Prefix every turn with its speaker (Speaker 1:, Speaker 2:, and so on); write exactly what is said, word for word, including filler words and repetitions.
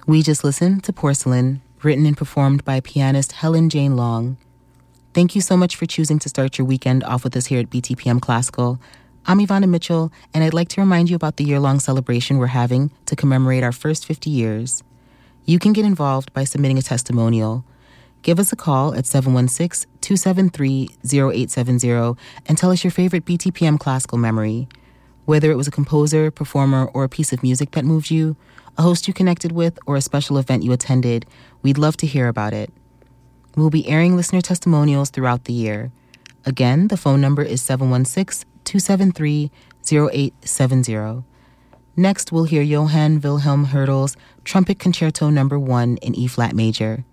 Speaker 1: We just listened to Porcelain, written and performed by pianist Helen Jane Long. Thank you so much for choosing to start your weekend off with us here at B T P M Classical. I'm Ivana Mitchell, and I'd like to remind you about the year-long celebration we're having to commemorate our first fifty years. You can get involved by submitting a testimonial. Give us a call at seven one six, two seven three, zero eight seven zero and tell us your favorite B T P M classical memory. Whether it was a composer, performer, or a piece of music that moved you, a host you connected with, or a special event you attended, we'd love to hear about it. We'll be airing listener testimonials throughout the year. Again, the phone number is seven one six, two seven three, zero eight seven zero. Next, we'll hear Johann Wilhelm Hördel's Trumpet Concerto Number one in E-flat major.